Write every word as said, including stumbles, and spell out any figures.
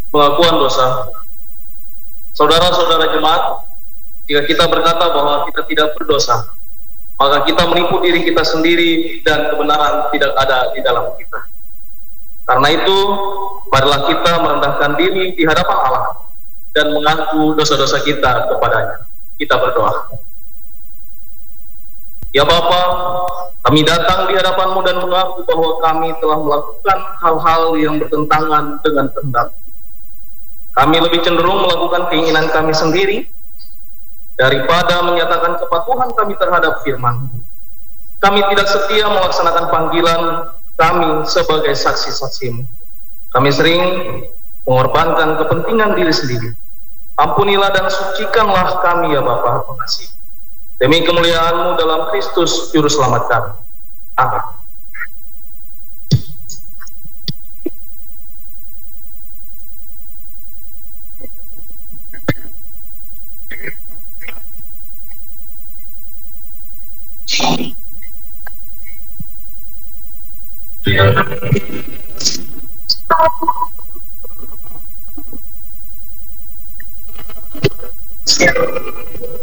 pengakuan dosa. Saudara-saudara jemaat, jika kita berkata bahwa kita tidak berdosa, maka kita menipu diri kita sendiri dan kebenaran tidak ada di dalam kita. Karena itu, marilah kita merendahkan diri di hadapan Allah dan mengaku dosa-dosa kita kepadanya. Kita berdoa. Ya Bapa, kami datang di hadapan-Mu dan mengaku bahwa kami telah melakukan hal-hal yang bertentangan dengan kehendak. Kami lebih cenderung melakukan keinginan kami sendiri daripada menyatakan kepatuhan kami terhadap firman. Kami tidak setia melaksanakan panggilan kami sebagai saksi-saksi-Mu. Kami sering mengorbankan kepentingan diri sendiri. Ampunilah dan sucikanlah kami ya Bapa pengasih. Demi kemuliaan-Mu dalam Kristus Juru Selamat kami. Amin. Siap.